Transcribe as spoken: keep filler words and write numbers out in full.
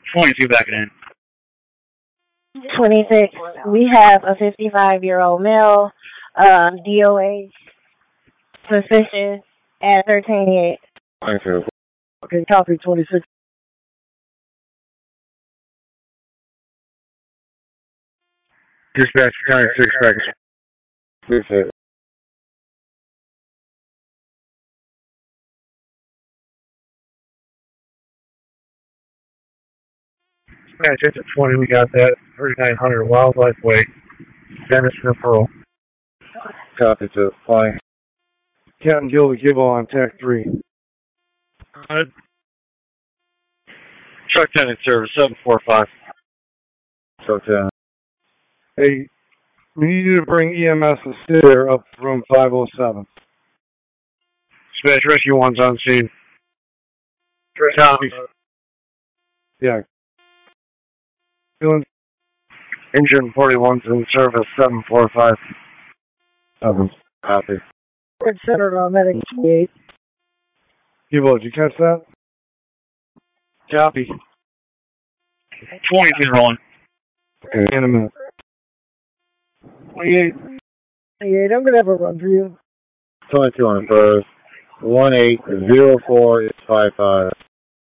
twenty-two backing in. twenty-six. We have a fifty-five-year-old male, uh, D O A, suspicion at thirteen eight. twenty-two. Okay, copy twenty-six. Dispatch twenty-six seconds. This is Dispatch, it's at twenty. We got that. thirty-nine hundred Wildlife Way. Dennis referral. copy to flying. Captain Gilbert Gibbo on tack three. Good. Truck ten in service, seven four five. Truck ten. Hey, we need you to bring E M S and Steer up to room five oh seven. Dispatch rescue one's on scene. Copy. Yeah. Feeling Engine forty-one's in service, seven four five. Seven. Copy. Center on medic twenty-eight. Gibbo, did you catch that? Copy. twenty-two rolling. Okay, in a minute. twenty-eight. twenty-eight, I'm going to have a run for you. twenty-two on first. one eight zero four is five five.